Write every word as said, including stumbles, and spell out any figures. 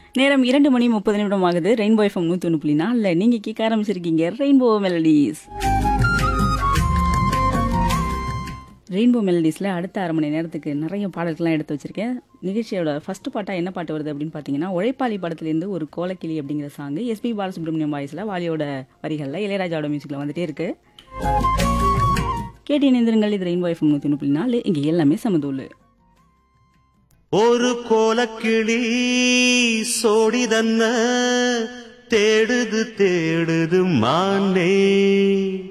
நேரம் இரண்டு மணி முப்பது நிமிடம் ஆகுது. ரெயின்போ எஃப்எம் நூற்றி ஒன்று புள்ளி நாலில் நீங்கள் கேட்க ஆரம்பிச்சிருக்கீங்க ரெயின்போ மெலடிஸ். ரெயின்போ மெலடிஸில் அடுத்த அரை மணி நேரத்துக்கு நிறைய பாடல்கள்லாம் எடுத்து வச்சுருக்கேன். நிகழ்ச்சியோட ஃபர்ஸ்ட் பாட்டாக என்ன பாட்டு வருது அப்படின்னு பார்த்தீங்கன்னா, உழைப்பாளி படத்துலேருந்து ஒரு கோலக்கிளி அப்படிங்கிற சாங்கு எஸ்பி பாலசுப்ரமணியம் வாய்ஸில், வாலியோட வரிகளில், இளையராஜாவோட மியூசிக்கில் வந்துட்டே இருக்கு. கேட்டு இணைந்திருங்கள். இது ரெயின்போ எஃப்எம் நூற்றி ஒன்று புள்ளி நாலு, இங்கே எல்லாமே சமதூளு. ஒரு கோலக்கிளி சோடிதன்ன தேடுது தேடுது மானே